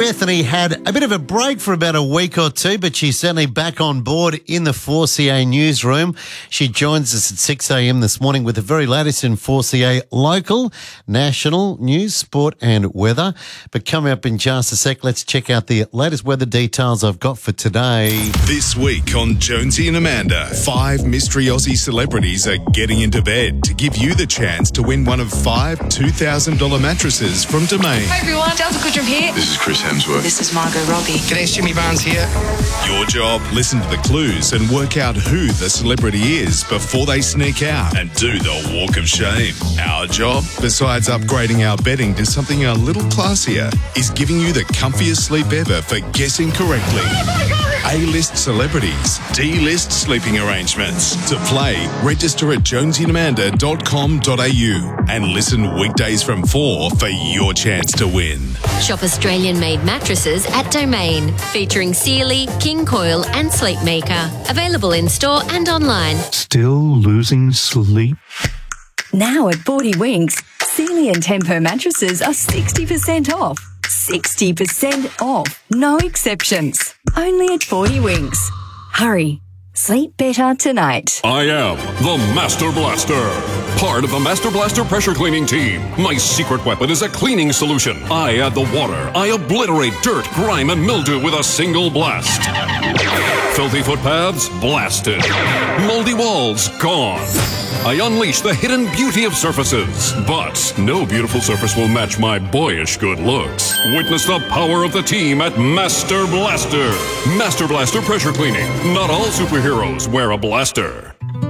Bethany had a bit of a break for about a week or two, but she's certainly back on board in the 4CA newsroom. She joins us at 6 a.m. this morning with the very latest in 4CA local, national news, sport and weather. But coming up in just a sec, let's check out the latest weather details I've got for today. This week on Jonesy and Amanda, 5 mystery Aussie celebrities are getting into bed to give you the chance to win one of 5 $2,000 mattresses from Domain. Hi everyone, Delta Goodrum here. This is Chris Hemsworth. This is Margot Robbie. G'day, Jimmy Barnes here. Your job, listen to the clues and work out who the celebrity is before they sneak out and do the walk of shame. Our job, besides upgrading our bedding to something a little classier, is giving you the comfiest sleep ever for guessing correctly. A-list celebrities, D-list sleeping arrangements. To play, register at jonesyandamanda.com.au and listen weekdays from 4 for your chance to win. Shop Australian-made mattresses at Domain, featuring Sealy, King Coil and Sleepmaker. Available in-store and online. Still losing sleep? Now at 40 Winks, Sealy and Tempo mattresses are 60% off. 60% off. No exceptions. Only at 40 Winks. Hurry. Sleep better tonight. I am the Master Blaster, part of the Master Blaster pressure cleaning team. My secret weapon is a cleaning solution. I add the water. I obliterate dirt, grime, and mildew with a single blast. Filthy footpaths, blasted. Moldy walls, gone. I unleash the hidden beauty of surfaces. But no beautiful surface will match my boyish good looks. Witness the power of the team at Master Blaster. Master Blaster pressure cleaning. Not all superheroes wear a blaster.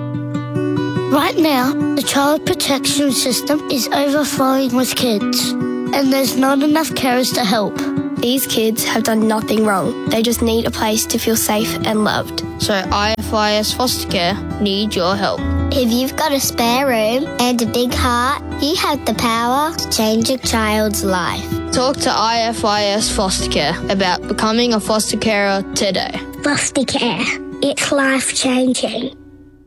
Right now, the child protection system is overflowing with kids, and there's not enough carers to help. These kids have done nothing wrong. They just need a place to feel safe and loved. So IFIS Foster Care need your help. If you've got a spare room and a big heart, you have the power to change a child's life. Talk to IFIS Foster Care about becoming a foster carer today. Foster Care. It's life-changing.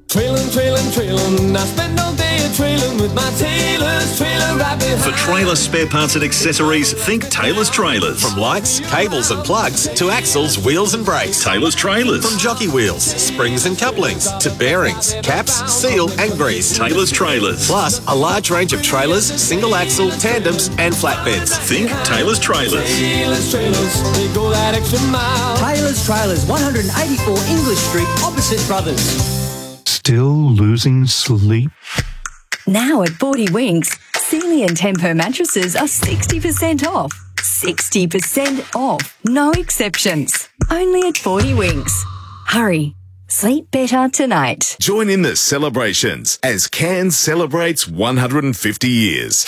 Trailin', I spend all day a-trailin' with my Taylor's Trailer Rabbit. For trailer spare parts and accessories, think Taylor's Trailers. From lights, cables and plugs to axles, wheels and brakes. Taylor's Trailers. From jockey wheels, springs and couplings to bearings, caps, seal and grease. Taylor's Trailers. Plus a large range of trailers, single axle, tandems and flatbeds. Think Taylor's Trailers. Taylor's Trailers, they go that extra mile. Taylor's Trailers, 184 English Street, opposite Brothers. Still losing sleep? Now at 40 Winks, Sealy and Tempo mattresses are 60% off. 60% off. No exceptions. Only at 40 Winks. Hurry. Sleep better tonight. Join in the celebrations as Cairns celebrates 150 years.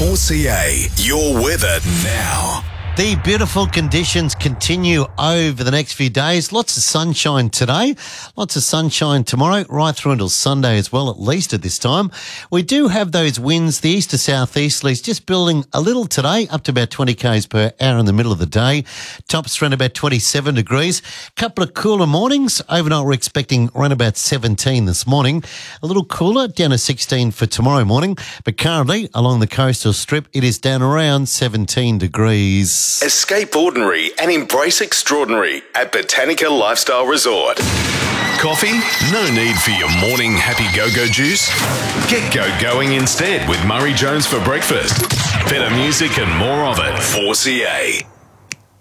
4CA, your weather now. The beautiful conditions continue over the next few days. Lots of sunshine today, lots of sunshine tomorrow, right through until Sunday as well, at least at this time. We do have those winds, the east to southeasterlies, just building a little today, up to about 20 k's per hour in the middle of the day. Tops around about 27 degrees. Couple of cooler mornings. Overnight we're expecting around about 17 this morning. A little cooler, down to 16 for tomorrow morning. But currently, along the coastal strip, it is down around 17 degrees. Escape ordinary and embrace extraordinary at Botanica Lifestyle Resort. Coffee? No need for your morning happy go-go juice. Get go-going instead with Murray Jones for breakfast. Better music and more of it. 4CA.